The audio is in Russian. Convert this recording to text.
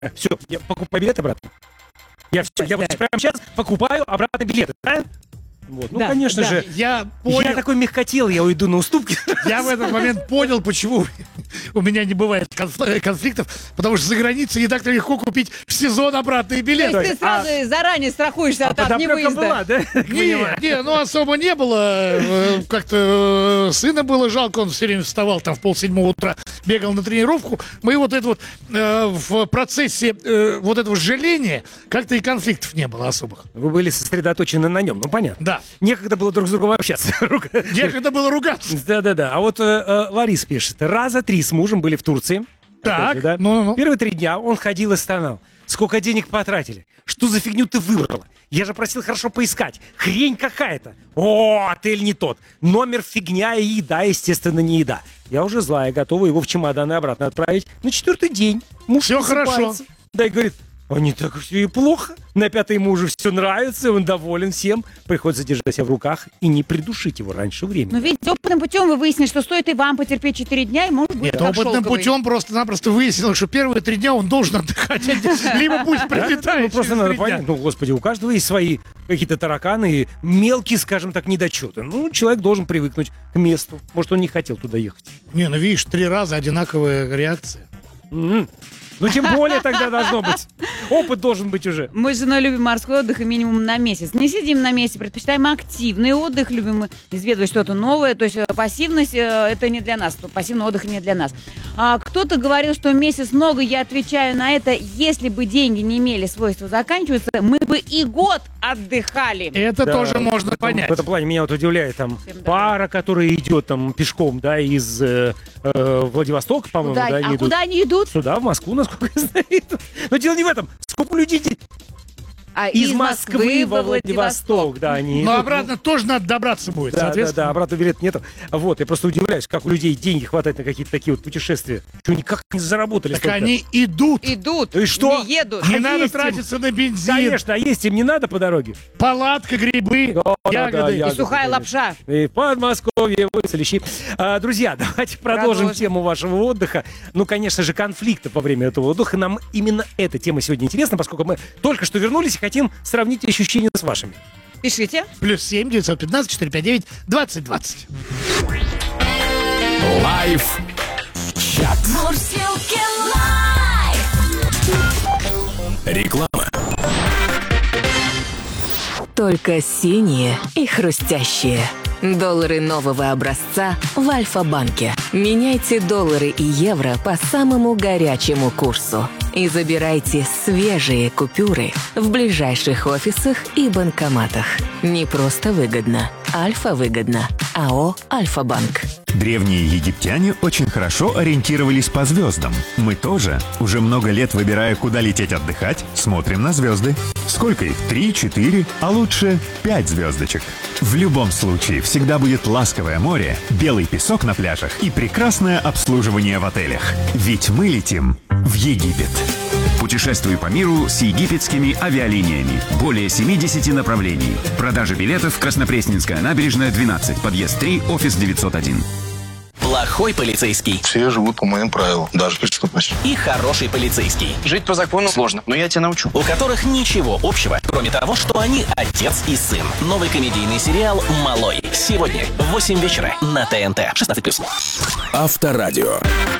Все, я покупаю билет обратно. Я вот прямо сейчас покупаю обратно билеты, правильно? Вот. Ну, Да, конечно да. же, Я понял. я такой мягкотел, я уйду на уступки. Я в этот момент понял, почему у меня не бывает конфликтов, потому что за границей не так-то легко купить в сезон обратные То билеты. есть ты сразу заранее страхуешься от Подоплека невыезда. была, да? Не, ну особо не было. Как-то сына было жалко, он все время вставал там в 6:30 утра, бегал на тренировку. Мы вот это вот в процессе вот этого жаления как-то и конфликтов не было особых. Вы были сосредоточены на нем, ну понятно. Да. Некогда было друг с другом общаться. Некогда было ругаться. Да. А вот Ларис пишет. Раза 3 с мужем были в Турции. Так, Опять же, да? ну. Первые 3 дня он ходил и стонал. Сколько денег потратили? Что за фигню ты выбрала? Я же просил хорошо поискать. Хрень какая-то. О, отель не тот. Номер фигня и еда, естественно, не еда. Я уже злая, готова его в чемоданы обратно отправить. На 4-й день муж Всё просыпается. хорошо. Да, и говорит, а не так все и плохо. На 5-й ему уже все нравится, он доволен всем. Приходится держать себя в руках и не придушить его раньше времени. Но ведь опытным путем вы выяснили, что стоит и вам потерпеть 4 дня, и может быть Нет, как опытным шелковый. путем просто-напросто выяснилось, что первые 3 дня он должен отдыхать. Либо пусть Ну, прилетает просто через надо 3 дня. понять, ну, господи, у каждого есть свои какие-то тараканы и мелкие, скажем так, недочеты. Ну, человек должен привыкнуть к месту. Может, он не хотел туда ехать. Не, ну видишь, 3 раза одинаковая реакция. Ну, тем более тогда должно быть. Опыт должен быть уже. Мы с женой любим морской отдых и минимум на месяц. Не сидим на месте, предпочитаем активный отдых, любим изведывать что-то новое. То есть пассивность это не для нас, пассивный отдых не для нас. А кто-то говорил, что месяц много, я отвечаю на это, если бы деньги не имели свойства заканчиваться, мы бы и год отдыхали. Это Да, тоже можно понять. В этом плане меня вот удивляет там Всем да. пара, которая идет там пешком, да, из Владивостока, по-моему, Куда? да, А они идут. куда они идут? Сюда, в Москву, насколько я знаю. Но дело не в этом. Сколько людей из Москвы во Владивосток, да, они Но идут. обратно тоже надо добраться будет, соответственно. Да, обратно билет нету. Вот, я просто удивляюсь, как у людей деньги хватает на какие-то такие вот путешествия. Что никак не заработали Так столько. они идут. Идут, И что? не едут. Не А надо есть им? тратиться на бензин, Конечно, а есть им не надо по дороге? палатка, грибы, ягоды. И сухая конечно. лапша. И в Подмосковье, водятся лещи. Друзья, давайте продолжим Продолжим. тему вашего отдыха. Ну, конечно же, конфликтов во время этого отдыха. Нам именно эта тема сегодня интересна, поскольку мы только что вернулись и хотим сравнить ощущения с вашими. Пишите. +7 915 459 2020. Лайф чат. Мурзилки лайф. Реклама. Только синие и хрустящие. Доллары нового образца в Альфа-банке. Меняйте доллары и евро по самому горячему курсу. И забирайте свежие купюры в ближайших офисах и банкоматах. Не просто выгодно. Альфа-выгодно. АО «Альфа-банк». Древние египтяне очень хорошо ориентировались по звездам. Мы тоже. Уже много лет, выбирая, куда лететь отдыхать, смотрим на звезды. Сколько их? 3, 4, а лучше 5 звездочек. В любом случае, всегда будет ласковое море, белый песок на пляжах и прекрасное обслуживание в отелях. Ведь мы летим в Египет. Путешествуй по миру с египетскими авиалиниями. Более 70 направлений. Продажа билетов Краснопресненская набережная, 12, подъезд 3, офис 901. Плохой полицейский Все живут по моим правилам, даже преступность. и хороший полицейский, Жить по закону сложно, но я тебя научу. у которых ничего общего, кроме того, что они отец и сын. Новый комедийный сериал «Малой». Сегодня в 8 вечера на ТНТ. 16+. Авторадио.